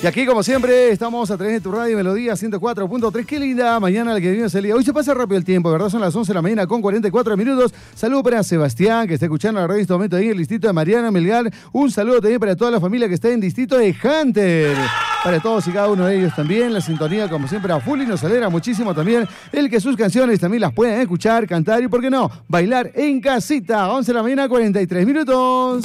Y aquí, como siempre, estamos a través de tu radio Melodía 104.3. Qué linda mañana la que vivimos el día. Hoy se pasa rápido el tiempo, ¿verdad? Son las 11 de la mañana con 44 minutos. Saludo para Sebastián, que está escuchando la radio en este momento ahí en el distrito de Mariana Melgar. Un saludo también para toda la familia que está en el distrito de Hunter. Para todos y cada uno de ellos también. La sintonía, como siempre, a full, y nos alegra muchísimo también el que sus canciones también las puedan escuchar, cantar y, ¿por qué no?, bailar en casita. 11 de la mañana, 43 minutos.